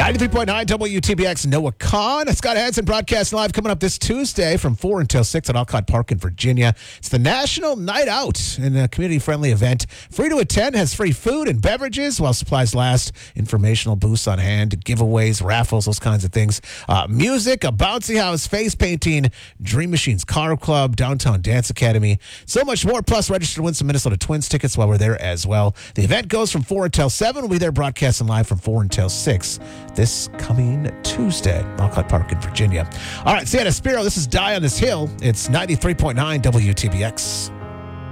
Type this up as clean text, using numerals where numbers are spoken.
93.9 WTBX, Noah Kahn. Scott Hansen broadcasting live coming up this Tuesday from 4 until 6 at Alcott Park in Virginia. It's the National Night Out, and a community-friendly event. Free to attend, has free food and beverages while supplies last. Informational booths on hand, giveaways, raffles, those kinds of things. Music, a bouncy house, face painting, Dream Machines Car Club, Downtown Dance Academy, so much more. Plus, register to win some Minnesota Twins tickets while we're there as well. The event goes from 4 until 7. We'll be there broadcasting live from 4 until 6 this coming Tuesday, Alcott Park in Virginia. All right, Santa Spiro, this is Die on This Hill. It's 93.9 WTBX.